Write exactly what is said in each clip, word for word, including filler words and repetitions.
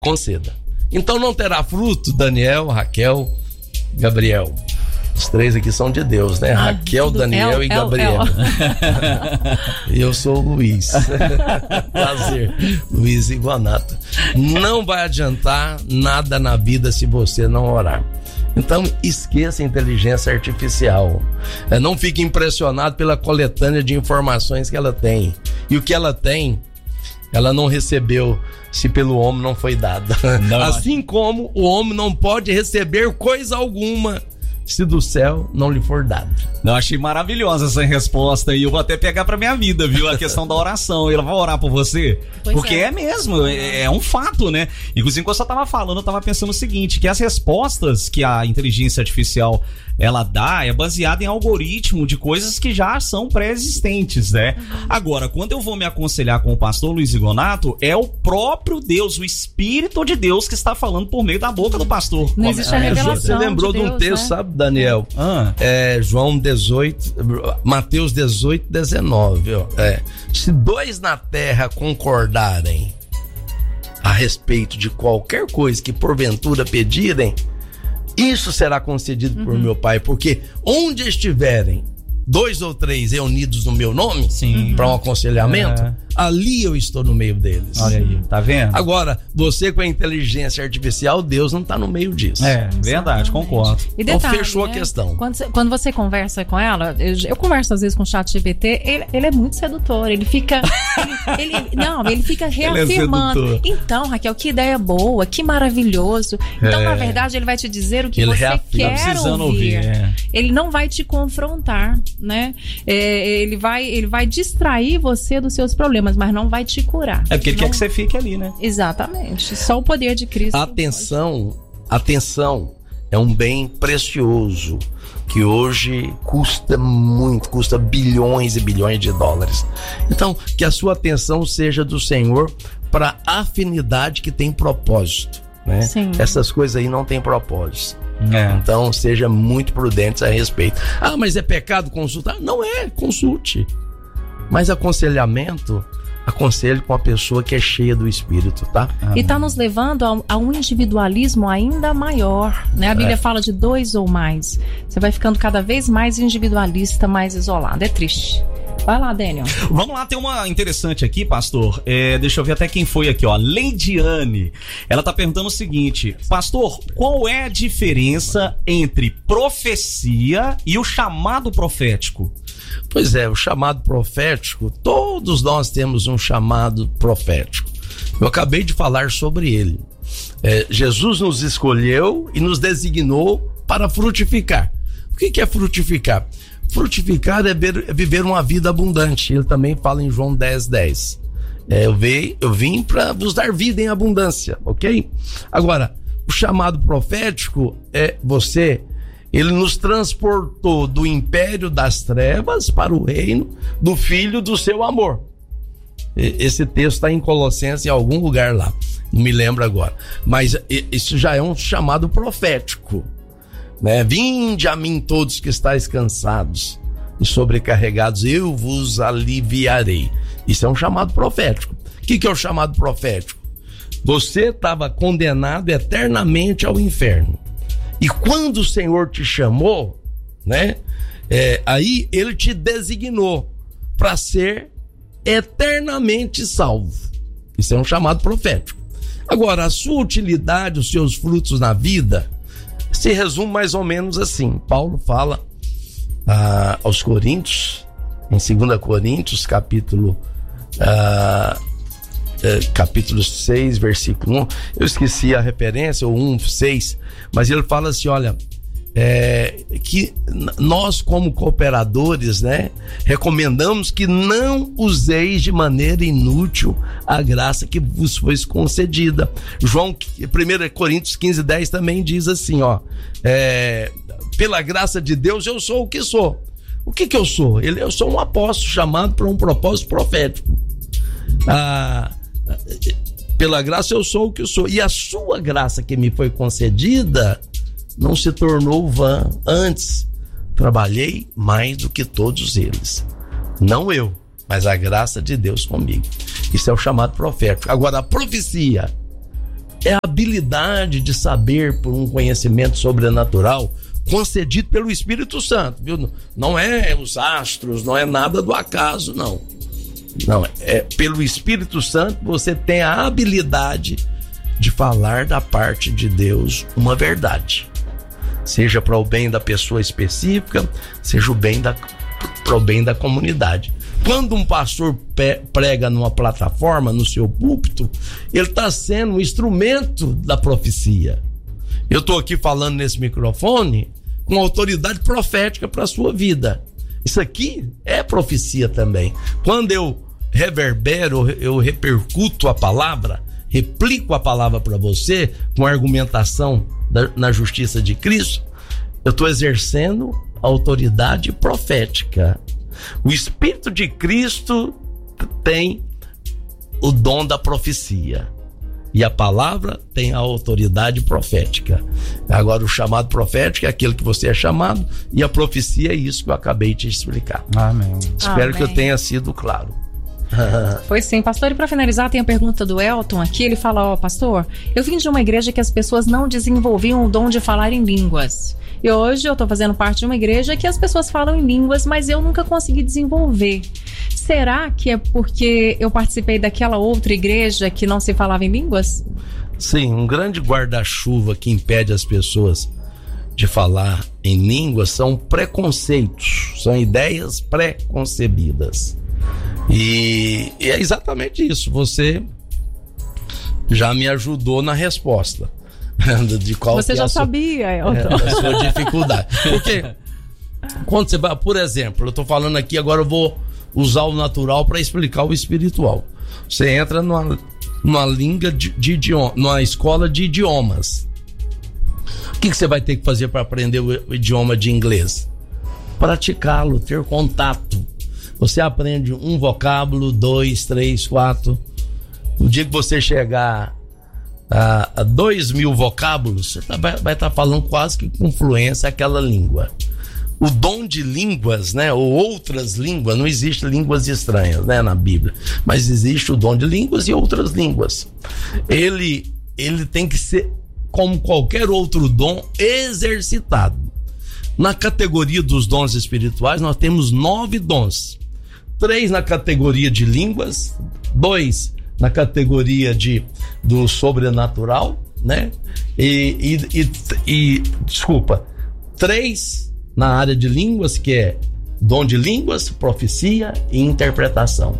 conceda. Então não terá fruto Daniel, Raquel, Gabriel. Os três aqui são de Deus, né? Ah, Raquel, Daniel El, e Gabriel. E eu sou o Luiz. Prazer. Luiz Iguanato. Não vai adiantar nada na vida se você não orar. Então esqueça a inteligência artificial. Não fique impressionado pela coletânea de informações que ela tem. E o que ela tem, ela não recebeu se pelo homem não foi dada. Não, assim como o homem não pode receber coisa alguma se do céu não lhe for dado. Não, achei maravilhosa essa resposta e eu vou até pegar pra minha vida, viu? A questão da oração. Eu vou orar por você? Pois porque é, é mesmo, é, é um fato, né? Inclusive, quando eu tava falando, eu tava pensando o seguinte, que as respostas que a inteligência artificial ela dá é baseada em algoritmo de coisas que já são pré-existentes, né? Uhum. Agora, quando eu vou me aconselhar com o pastor Luiz Iguanato, é o próprio Deus, o Espírito de Deus que está falando por meio da boca do pastor. Não existe a revelação. Você lembrou de, Deus, de um texto, né? Sabe, Daniel? Ah. É, João dezoito, Mateus dezoito, dezenove. Ó. É. Se dois na terra concordarem a respeito de qualquer coisa que porventura pedirem, isso será concedido uhum. por meu Pai, porque onde estiverem dois ou três reunidos no meu nome, para um aconselhamento, é. ali eu estou no meio deles. Olha aí, tá vendo? Agora, você com a inteligência artificial, Deus não tá no meio disso. É, verdade, concordo. E detalhe, então fechou né? a questão. Quando você, quando você conversa com ela, eu, eu converso às vezes com o chat G P T, ele, ele é muito sedutor, ele fica ele, ele, não, ele fica reafirmando. Ele é então, Raquel, que ideia boa, que maravilhoso. Então, é. na verdade, ele vai te dizer o que ele você reafirma. quer ouvir. ouvir é. Ele não vai te confrontar, né? É, ele, vai, ele vai distrair você dos seus problemas, mas não vai te curar. É porque ele não... quer que você fique ali, né? Exatamente. Só o poder de Cristo. Atenção, atenção é um bem precioso que hoje custa muito, custa bilhões e bilhões de dólares. Então, que a sua atenção seja do Senhor para afinidade que tem propósito, né? Sim. Essas coisas aí não tem propósito. É. Então, seja muito prudente a respeito. Ah, mas é pecado consultar? Não é, consulte. Mas aconselhamento, aconselhe com a pessoa que é cheia do Espírito, tá? E tá nos levando a, a um individualismo ainda maior, né? A Bíblia é. fala de dois ou mais. Você vai ficando cada vez mais individualista, mais isolado. É triste. Vai lá, Daniel. Vamos lá, tem uma interessante aqui, pastor. É, deixa eu ver até quem foi aqui, ó. Leidiane. Ela tá perguntando o seguinte: pastor, qual é a diferença entre profecia e o chamado profético? Pois é, o chamado profético, todos nós temos um chamado profético. Eu acabei de falar sobre ele. É, Jesus nos escolheu e nos designou para frutificar. O que, que é frutificar? Frutificar é, ver, é viver uma vida abundante. Ele também fala em João dez, dez. É, eu, veio, eu vim para vos dar vida em abundância, ok? Agora, o chamado profético é você... Ele nos transportou do império das trevas para o reino do Filho do seu amor. Esse texto está em Colossenses em algum lugar lá, não me lembro agora. Mas isso já é um chamado profético, né? Vinde a mim todos que estáis cansados e sobrecarregados, eu vos aliviarei. Isso é um chamado profético. O que, que é o chamado profético? Você estava condenado eternamente ao inferno. E quando o Senhor te chamou, né? É, aí ele te designou para ser eternamente salvo. Isso é um chamado profético. Agora, a sua utilidade, os seus frutos na vida, se resume mais ou menos assim. Paulo fala ah, aos Coríntios, em dois Coríntios, capítulo... Ah, capítulo seis, versículo um, eu esqueci a referência, o um, seis, mas ele fala assim, olha, é, que nós como cooperadores, né, recomendamos que não useis de maneira inútil a graça que vos foi concedida. João, primeiro Coríntios quinze, dez também diz assim, ó, é, pela graça de Deus eu sou o que sou. O que que eu sou? Ele, eu sou um apóstolo chamado para um propósito profético. Ah, pela graça eu sou o que eu sou, e a sua graça que me foi concedida não se tornou vã. Antes trabalhei mais do que todos eles, não eu, mas a graça de Deus comigo. Isso é o chamado profético. Agora, a profecia é a habilidade de saber por um conhecimento sobrenatural concedido pelo Espírito Santo, viu? Não é os astros, não é nada do acaso, não. Não, é pelo Espírito Santo você tem a habilidade de falar da parte de Deus uma verdade. Seja para o bem da pessoa específica, seja o bem da, para o bem da comunidade. Quando um pastor prega numa plataforma, no seu púlpito, ele está sendo um instrumento da profecia. Eu estou aqui falando nesse microfone com autoridade profética para a sua vida. Isso aqui é profecia também. Quando eu reverbero, eu repercuto a palavra, replico a palavra para você com a argumentação da, na justiça de Cristo, eu estou exercendo a autoridade profética. O Espírito de Cristo tem o dom da profecia e a palavra tem a autoridade profética. Agora, o chamado profético é aquele que você é chamado, e a profecia é isso que eu acabei de explicar. Amém. Espero Amém. que eu tenha sido claro. Foi sim, pastor. E para finalizar, tem a pergunta do Elton aqui. Ele fala: ó, pastor, eu vim de uma igreja que as pessoas não desenvolviam o dom de falar em línguas. E hoje eu tô fazendo parte de uma igreja que as pessoas falam em línguas, mas eu nunca consegui desenvolver. Será que é porque eu participei daquela outra igreja que não se falava em línguas? Sim, um grande guarda-chuva que impede as pessoas de falar em línguas são preconceitos, são ideias pré-concebidas. E, e é exatamente isso. Você já me ajudou na resposta de qual você que já é a sua, sabia, Elton. é, a sua dificuldade. Porque quando você vai, por exemplo, eu estou falando aqui, agora eu vou usar o natural para explicar o espiritual. Você entra numa, numa língua de, de idioma, numa escola de idiomas. O que, que você vai ter que fazer para aprender o, o idioma de inglês? Praticá-lo, ter contato. Você aprende um vocábulo, dois, três, quatro. No dia que você chegar a, a dois mil vocábulos, você tá, vai estar tá falando quase que com fluência aquela língua. O dom de línguas, né, ou outras línguas, não existe línguas estranhas, né, na Bíblia, mas existe o dom de línguas e outras línguas. Ele, ele tem que ser, como qualquer outro dom, exercitado. Na categoria dos dons espirituais, nós temos nove dons. Três na categoria de línguas, dois na categoria de, do sobrenatural, né? E, e, e, e desculpa, três na área de línguas, que é dom de línguas, profecia e interpretação.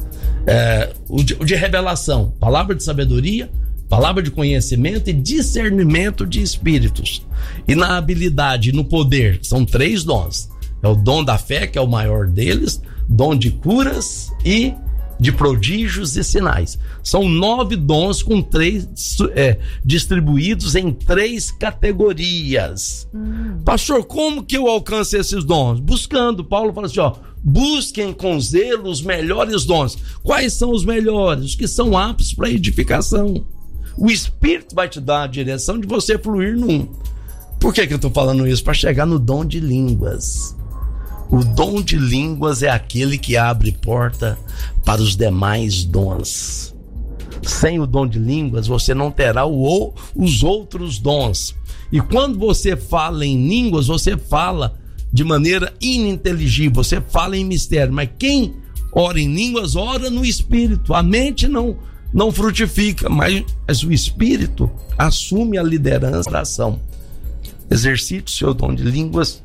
É, o, de, o de revelação, palavra de sabedoria, palavra de conhecimento e discernimento de espíritos. E na habilidade e no poder, são três dons. É o dom da fé, que é o maior deles, dom de curas e de prodígios e sinais. São nove dons com três é, distribuídos em três categorias. Hum. Pastor, como que eu alcanço esses dons? Buscando. Paulo fala assim, ó, busquem com zelo os melhores dons. Quais são os melhores? Os que são aptos para edificação. O Espírito vai te dar a direção de você fluir num. Por que que eu estou falando isso? Para chegar no dom de línguas. O dom de línguas é aquele que abre porta para os demais dons. Sem o dom de línguas, você não terá o, os outros dons. E quando você fala em línguas, você fala de maneira ininteligível, você fala em mistério. Mas quem ora em línguas, ora no Espírito. A mente não, não frutifica, mas, mas o Espírito assume a liderança da ação. Exercite o seu dom de línguas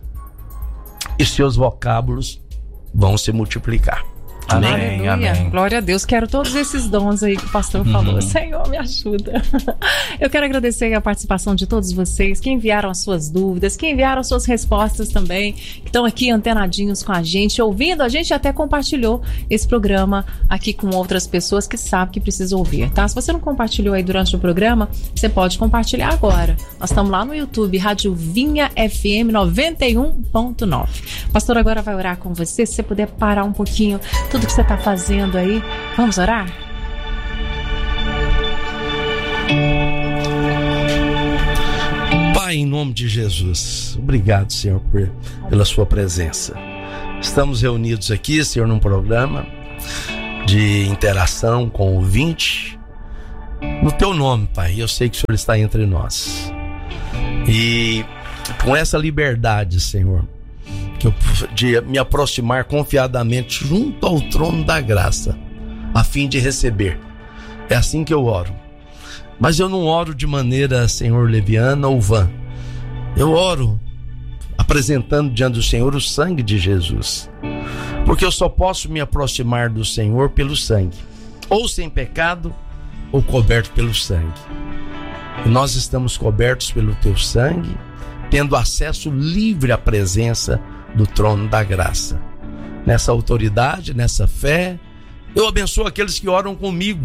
e seus vocábulos vão se multiplicar. Amém, amém. Glória a Deus. Quero todos esses dons aí que o pastor uhum. falou. Senhor, me ajuda. Eu quero agradecer a participação de todos vocês que enviaram as suas dúvidas, que enviaram as suas respostas também, que estão aqui antenadinhos com a gente, ouvindo. A gente até compartilhou esse programa aqui com outras pessoas que sabem que precisam ouvir, tá? Se você não compartilhou aí durante o programa, você pode compartilhar agora. Nós estamos lá no YouTube, Rádio Vinha F M noventa e um ponto nove. O pastor agora vai orar com você. Se você puder parar um pouquinho tudo que você está fazendo aí, vamos orar? Pai, em nome de Jesus, obrigado, Senhor, por, pela sua presença. Estamos reunidos aqui, Senhor, num programa de interação com o ouvinte, no teu nome, Pai. Eu sei que o Senhor está entre nós. E com essa liberdade, Senhor, que eu, de me aproximar confiadamente junto ao trono da graça, a fim de receber. É assim que eu oro. Mas eu não oro de maneira, Senhor, leviana ou vã. Eu oro apresentando diante do Senhor o sangue de Jesus. Porque eu só posso me aproximar do Senhor pelo sangue. Ou sem pecado, ou coberto pelo sangue. E nós estamos cobertos pelo teu sangue, tendo acesso livre à presença do trono da graça. Nessa autoridade, nessa fé, eu abençoo aqueles que oram comigo,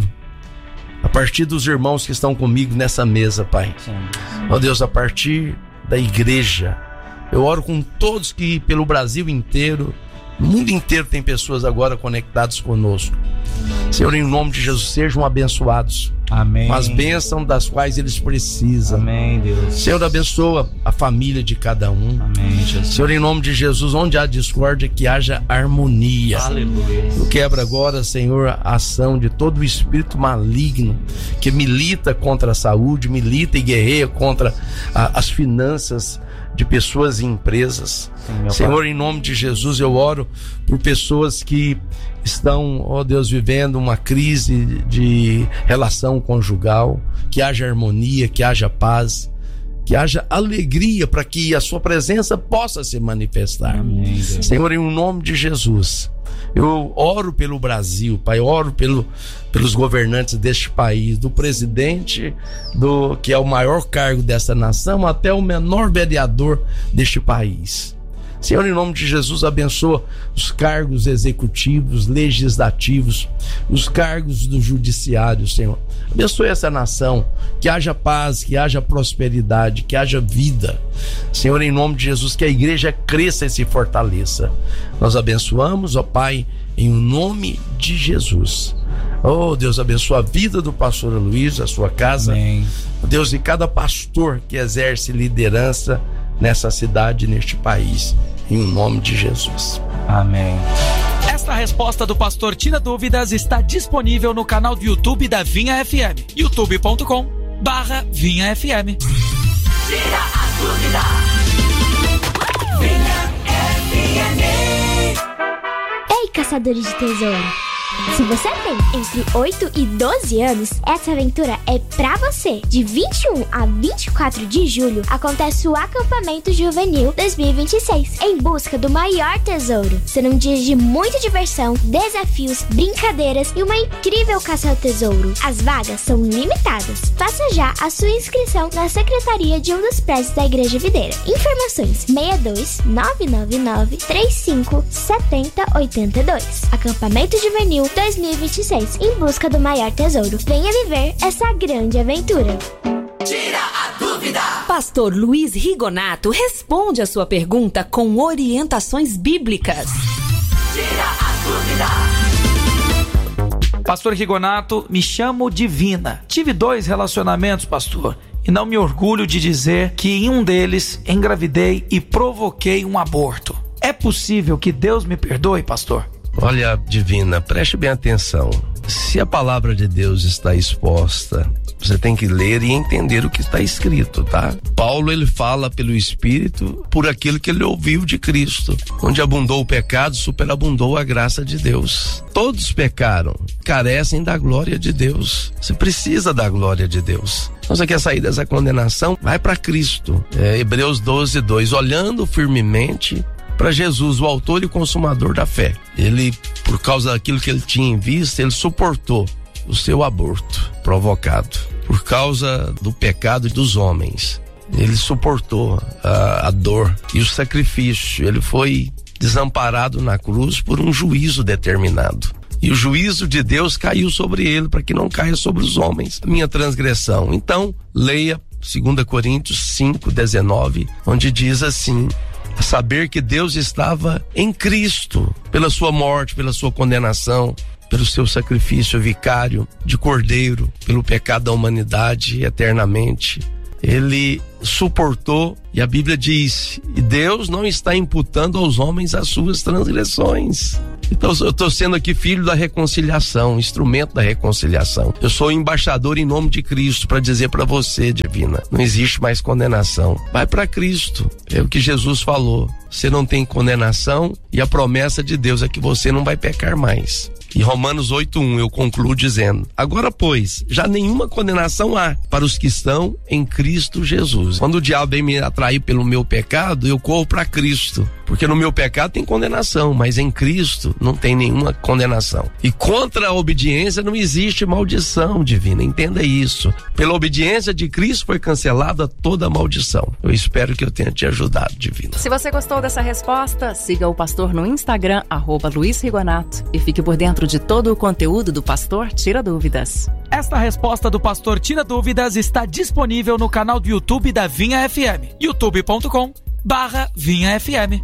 a partir dos irmãos que estão comigo nessa mesa, Pai. Ó Deus, a partir da igreja, eu oro com todos que pelo Brasil inteiro, no mundo inteiro tem pessoas agora conectadas conosco. Senhor, em nome de Jesus, sejam abençoados. Amém. Com as bênçãos das quais eles precisam. Amém, Deus. Senhor, abençoa a família de cada um. Amém, Jesus. Senhor, em nome de Jesus, onde há discórdia, que haja harmonia. Aleluia. Eu quebro agora, Senhor, a ação de todo o espírito maligno que milita contra a saúde, milita e guerreia contra a, as finanças de pessoas e empresas. Sim, Senhor, pai, em nome de Jesus, eu oro por pessoas que estão, ó Deus, vivendo uma crise de relação conjugal, que haja harmonia, que haja paz, que haja alegria para que a sua presença possa se manifestar. Amém, Senhor, em nome de Jesus, eu oro pelo Brasil, Pai, oro pelo, pelos governantes deste país, do presidente, do que é o maior cargo desta nação, até o menor vereador deste país. Senhor, em nome de Jesus, abençoa os cargos executivos, legislativos, os cargos do judiciário, Senhor. Abençoe essa nação, que haja paz, que haja prosperidade, que haja vida. Senhor, em nome de Jesus, que a igreja cresça e se fortaleça. Nós abençoamos, ó Pai, em nome de Jesus. Oh Deus, abençoa a vida do pastor Luiz, a sua casa. Amém. Deus, e cada pastor que exerce liderança nessa cidade, neste país, em nome de Jesus. Amém. Esta resposta do pastor Tira Dúvidas está disponível no canal do YouTube da Vinha F M, youtube ponto com barra Vinha F M. Tira a dúvida. Vinha F M. Ei, caçadores de tesouro! Se você tem entre oito e doze anos, essa aventura é pra você. De vinte e um a vinte e quatro de julho, acontece o Acampamento Juvenil dois mil e vinte e seis, em busca do maior tesouro. Serão dias de muita diversão, desafios, brincadeiras e uma incrível caça ao tesouro. As vagas são limitadas. Faça já a sua inscrição na secretaria de um dos prédios da Igreja Videira. Informações: seis dois nove nove nove três cinco sete zero oito dois. Acampamento Juvenil dois mil e vinte e seis, em busca do maior tesouro. Venha viver essa grande aventura. Tira a dúvida. Pastor Luiz Rigonato responde a sua pergunta com orientações bíblicas. Tira a dúvida. Pastor Rigonato, me chamo Divina. Tive dois relacionamentos, pastor, e não me orgulho de dizer que em um deles engravidei e provoquei um aborto. É possível que Deus me perdoe, pastor? Olha, Divina, preste bem atenção. Se a palavra de Deus está exposta, você tem que ler e entender o que está escrito, tá? Paulo, ele fala pelo Espírito por aquilo que ele ouviu de Cristo. Onde abundou o pecado, superabundou a graça de Deus. Todos pecaram, carecem da glória de Deus. Você precisa da glória de Deus. Então você quer sair dessa condenação? Vai para Cristo. É, Hebreus doze, dois. Olhando firmemente para Jesus, o autor e consumador da fé. Ele, por causa daquilo que ele tinha em vista, ele suportou o seu aborto provocado por causa do pecado dos homens. Ele suportou a, a dor e o sacrifício. Ele foi desamparado na cruz por um juízo determinado. E o juízo de Deus caiu sobre ele para que não caia sobre os homens minha transgressão. Então, leia dois Coríntios cinco, dezenove, onde diz assim: a saber que Deus estava em Cristo, pela sua morte, pela sua condenação, pelo seu sacrifício vicário de cordeiro, pelo pecado da humanidade eternamente. Ele suportou, e a Bíblia diz: e Deus não está imputando aos homens as suas transgressões. Então eu estou sendo aqui filho da reconciliação, instrumento da reconciliação. Eu sou embaixador em nome de Cristo para dizer para você, Divina, não existe mais condenação. Vai para Cristo, é o que Jesus falou. Você não tem condenação e a promessa de Deus é que você não vai pecar mais. E Romanos oito um eu concluo dizendo: agora, pois, já nenhuma condenação há para os que estão em Cristo Jesus. Quando o diabo vem me atrair pelo meu pecado, eu corro para Cristo, porque no meu pecado tem condenação, mas em Cristo não tem nenhuma condenação. E contra a obediência não existe maldição, Divina, entenda isso. Pela obediência de Cristo foi cancelada toda a maldição. Eu espero que eu tenha te ajudado, Divina. Se você gostou dessa resposta, siga o pastor no Instagram, arroba Luiz Rigonato, e fique por dentro de todo o conteúdo do Pastor Tira Dúvidas. Esta resposta do Pastor Tira Dúvidas está disponível no canal do YouTube da Vinha F M, youtube ponto com barra Vinha F M.